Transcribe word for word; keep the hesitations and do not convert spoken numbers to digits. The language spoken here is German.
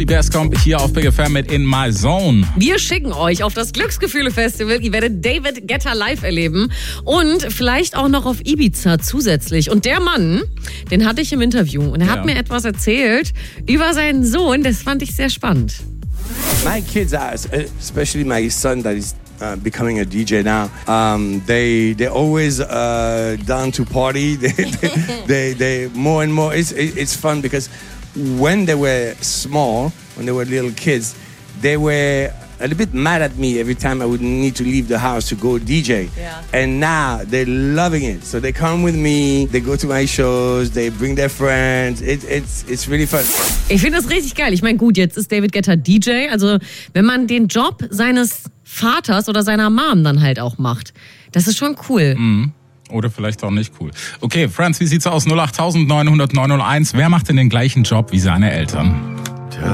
Die Best kommt hier auf Big F M mit In My Zone. Wir schicken euch auf das Glücksgefühle-Festival. Ihr werdet David Guetta live erleben und vielleicht auch noch auf Ibiza zusätzlich. Und der Mann, den hatte ich im Interview und er Ja. hat mir etwas erzählt über seinen Sohn. Das fand ich sehr spannend. My kids are, especially my son that is uh, becoming a D J now. Um, they they always uh, down to party. They, they, they they more and more. It's it's fun because when they were small, when they were little kids, they were a little bit mad at me every time I would need to leave the house to go D J. Yeah. And now they're loving it. So they come with me, they go to my shows, they bring their friends. It, it's, it's really fun. Ich finde das richtig geil. Ich meine, gut, jetzt ist David Guetta D J. Also wenn man den Job seines Vaters oder seiner Mom dann halt auch macht, das ist schon cool. Mhm. Oder vielleicht auch nicht cool. Okay, Franz, wie sieht's aus? null acht neun null null neun null eins. Wer macht denn den gleichen Job wie seine Eltern?